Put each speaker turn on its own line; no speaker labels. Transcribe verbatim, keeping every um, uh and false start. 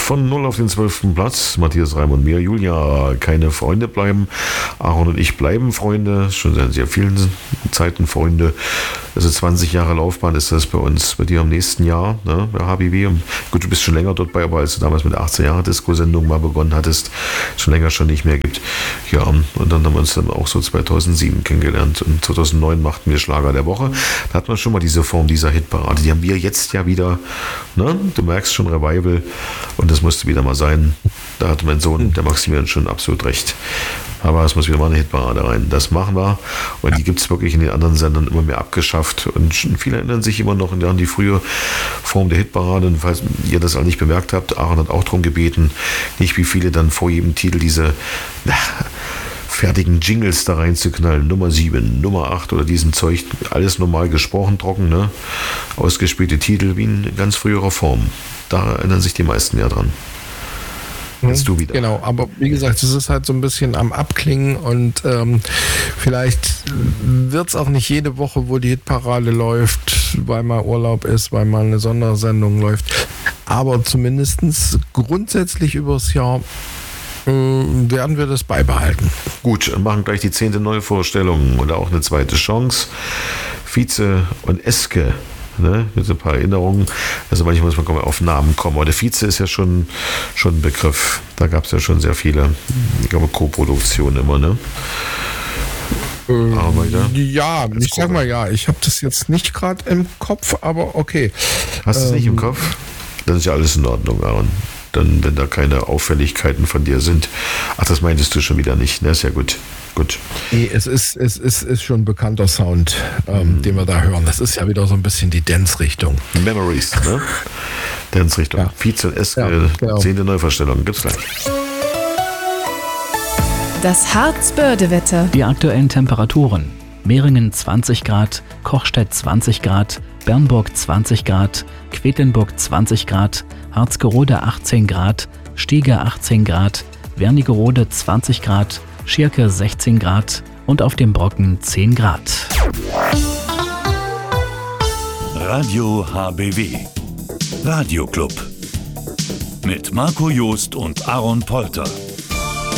von null auf den zwölften Platz. Matthias Reim und mir. Julia, keine Freunde bleiben. Aaron und ich bleiben Freunde. Schon seit sehr vielen Zeiten Freunde. Also zwanzig Jahre Laufbahn ist das bei uns. Bei dir im nächsten Jahr, ne, bei H B W. Und gut, du bist schon länger dort bei, aber als du damals mit der achtzehn Jahre Disco-Sendung mal begonnen hattest, schon länger schon nicht mehr gibt. Ja, und dann haben wir uns dann auch so zweitausendsieben kennengelernt. Und zweitausendneun machten wir Schlager der Woche. Da hat man schon mal diese Form dieser Hitparade. Die haben wir jetzt ja wieder, ne? Du merkst schon Revival. Und das musste wieder mal sein. Da hat mein Sohn, der Maximilian, schon absolut recht. Aber es muss wieder mal eine Hitparade rein. Das machen wir. Und die gibt es wirklich in den anderen Sendern immer mehr abgeschafft. Und viele erinnern sich immer noch an die frühe Form der Hitparade. Und falls ihr das auch nicht bemerkt habt, Aaron hat auch darum gebeten, nicht wie viele dann vor jedem Titel diese na, fertigen Jingles da reinzuknallen. Nummer sieben, Nummer acht oder diesen Zeug. Alles normal gesprochen, trocken, ne? Ausgespielte Titel wie in ganz früherer Form. Da erinnern sich die meisten ja dran. Jetzt du wieder.
Genau, aber wie gesagt, es ist halt so ein bisschen am Abklingen und ähm, vielleicht wird es auch nicht jede Woche, wo die Hitparade läuft, weil mal Urlaub ist, weil mal eine Sondersendung läuft. Aber zumindest grundsätzlich übers Jahr äh, werden wir das beibehalten.
Gut, und machen gleich die zehnte Neuvorstellung oder auch eine zweite Chance. Vize und Eske. Ne, mit so ein paar Erinnerungen. Also manchmal muss man auf Namen kommen. Aber der Vize ist ja schon, schon ein Begriff. Da gab es ja schon sehr viele, ich glaube, Co-Produktionen immer, ne?
Ähm, ja, Als ich sag mal ja. Ich habe das jetzt nicht gerade im Kopf, aber okay.
Hast du es
ähm,
nicht im Kopf? Dann ist ja alles in Ordnung, Aaron. Dann, wenn da keine Auffälligkeiten von dir sind. Ach, das meintest du schon wieder nicht. Ne, ist ja gut. Gut.
Nee, es ist, es ist, ist schon ein bekannter Sound, ähm, mhm. den wir da hören. Das ist ja wieder so ein bisschen die Dance-Richtung.
Memories, ne? Dance-Richtung.
Ja.
Vize und Eske,
ja, genau.
zehnte Neuvorstellung. Gibt's gleich.
Das Harz-Börde-Wetter.
Die aktuellen Temperaturen. Mehringen zwanzig Grad, Kochstedt zwanzig Grad, Bernburg zwanzig Grad, Quedlinburg zwanzig Grad, Harzgerode achtzehn Grad, Stiege achtzehn Grad, Wernigerode zwanzig Grad, Schirke sechzehn Grad und auf dem Brocken zehn Grad.
Radio H B W. Radioclub. Mit Marco Joost und Aaron Polter.